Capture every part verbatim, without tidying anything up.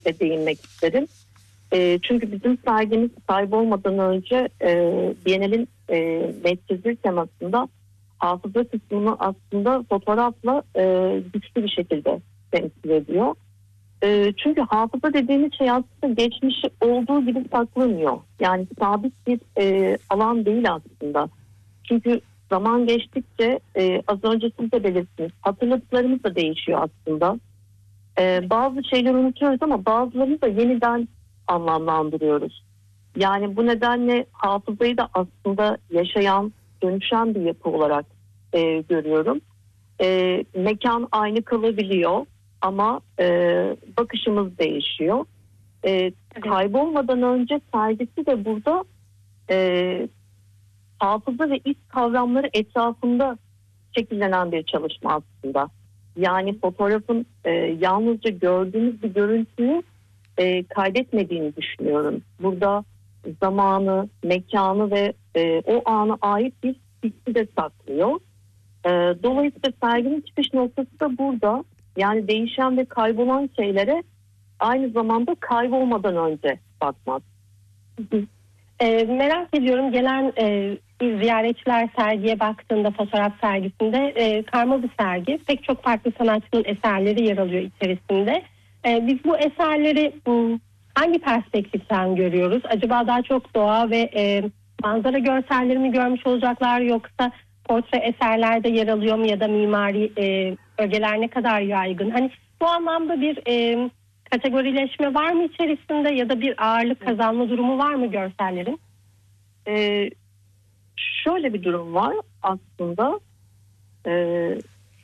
de değinmek isterim. E, çünkü bizim sergimiz kaybolmadan önce e, Biennial'in e, metçizir temasında hafıza kısmını aslında fotoğrafla e, güçlü bir şekilde temsil ediyor. E, çünkü hafıza dediğimiz şey aslında geçmişi olduğu gibi saklanıyor. Yani sabit bir e, alan değil aslında. Çünkü zaman geçtikçe e, az önce siz de belirttiniz, hatırladıklarımız da değişiyor aslında. E, bazı şeyleri unutuyoruz ama bazılarını da yeniden anlamlandırıyoruz. Yani bu nedenle hafızayı da aslında yaşayan, dönüşen bir yapı olarak e, görüyorum. E, mekan aynı kalabiliyor ama e, bakışımız değişiyor. E, kaybolmadan önce sergisi de burada e, hafıza ve iz kavramları etrafında şekillenen bir çalışma aslında. Yani fotoğrafın e, yalnızca gördüğümüz bir görüntüyü e, kaydetmediğini düşünüyorum. Burada zamanı, mekanı ve e, o ana ait bir hissi de saklıyor. E, dolayısıyla serginin çıkış noktası da burada. Yani değişen ve kaybolan şeylere aynı zamanda kaybolmadan önce bakmak. E, merak ediyorum, gelen e, ziyaretçiler sergiye baktığında, fotoğraf sergisinde e, karma bir sergi. Pek çok farklı sanatçının eserleri yer alıyor içerisinde. E, biz bu eserleri m, hangi perspektiften görüyoruz? Acaba daha çok doğa ve e, manzara görselleri mi görmüş olacaklar, yoksa portre eserlerde yer alıyor mu, ya da mimari e, ögeler ne kadar yaygın? Hani bu anlamda bir e, kategorileşme var mı içerisinde, ya da bir ağırlık kazanma durumu var mı görsellerin? Ee, şöyle bir durum var aslında. Ee,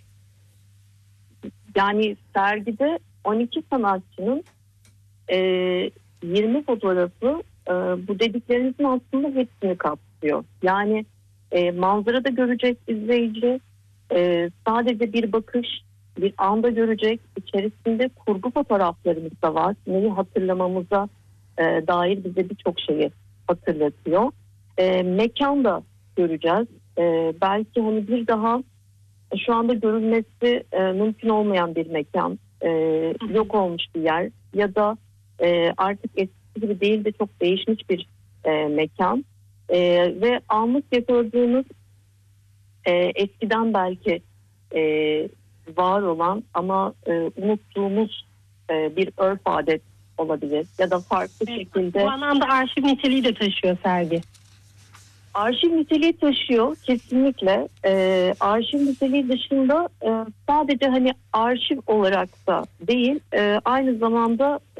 yani sergide on iki sanatçının e, yirmi fotoğrafı e, bu dediklerinizin aslında hepsini kapsıyor. Yani e, manzarada görecek izleyici, e, sadece bir bakış, bir anda görecek. İçerisinde kurgu fotoğraflarımız da var. Neyi hatırlamamıza e, dair bize birçok şeyi hatırlatıyor. E, mekan da göreceğiz. E, belki hani bir daha şu anda görülmesi e, mümkün olmayan bir mekan, e, yok olmuş bir yer ya da e, artık eskisi gibi değil de çok değişmiş bir e, mekan e, ve anlık yakaladığımız e, eskiden belki e, var olan ama e, unuttuğumuz e, bir örf adet olabilir ya da farklı evet, şekilde. Bu anlamda arşiv niteliği de taşıyor sergi. Arşiv niteliği taşıyor kesinlikle. E, arşiv niteliği dışında e, sadece hani arşiv olarak da değil, e, aynı zamanda e,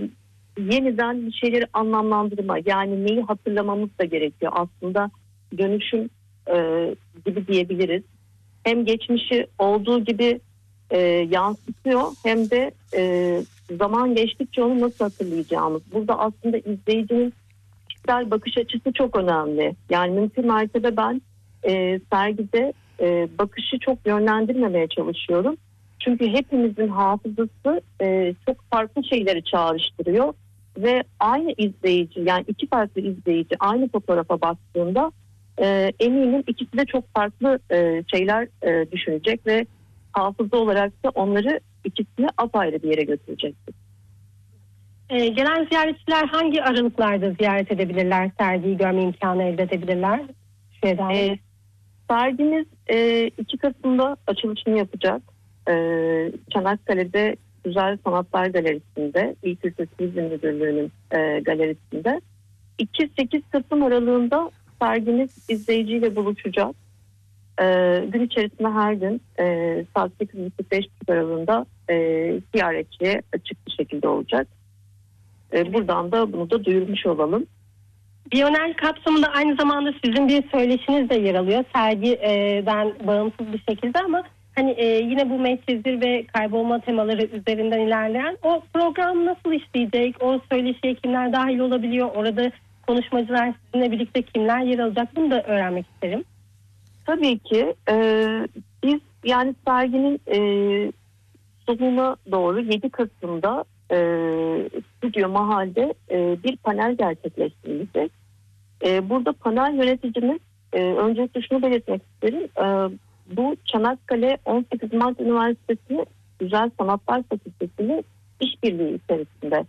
yeniden bir şeyleri anlamlandırma, yani neyi hatırlamamız da gerekiyor. Aslında dönüşüm e, gibi diyebiliriz. Hem geçmişi olduğu gibi e, yansıtıyor, hem de e, zaman geçtikçe onu nasıl hatırlayacağımız. Burada aslında izleyicinin kişisel bakış açısı çok önemli. Yani mümkün mertebe ben e, sergide e, bakışı çok yönlendirmemeye çalışıyorum. Çünkü hepimizin hafızası e, çok farklı şeyleri çağrıştırıyor ve aynı izleyici, yani iki farklı izleyici aynı fotoğrafa baktığında e, eminim ikisi de çok farklı e, şeyler e, düşünecek ve hafıza olarak da onları ikisini apayrı bir yere götürecektir. Ee, gelen ziyaretçiler hangi aralıklarda ziyaret edebilirler, sergiyi görme imkanı elde edebilirler? E, sergimiz e, iki Kasım'da açılışını yapacak. E, Çanakkale'de Güzel Sanatlar Galerisi'nde, İl Kültür Turizm Müdürlüğü'nün e, galerisinde. iki sekiz Kasım aralığında sergimiz izleyiciyle buluşacak. E, gün içerisinde her gün e, saat sekiz buçuk beş aralığında e, ziyaretçiye açık bir şekilde olacak. E, buradan da bunu da duyurmuş olalım. Biennial kapsamında aynı zamanda sizin bir söyleşiniz de yer alıyor. Sergiden bağımsız bir şekilde, ama hani e, yine bu medcezir ve kaybolma temaları üzerinden ilerleyen o program nasıl işleyecek? O söyleşiye kimler dahil olabiliyor? Orada konuşmacılar, sizinle birlikte kimler yer alacak? Bunu da öğrenmek isterim. Tabii ki. E, biz yani serginin e, sonuna doğru yedi Kasım'da e, Stüdyo Mahal'de e, bir panel gerçekleştirilecek. E, burada panel yöneticimiz, e, öncelikle şunu belirtmek isterim. E, bu Çanakkale on sekiz Mart Üniversitesi Güzel Sanatlar Fakültesi'ni işbirliği içerisinde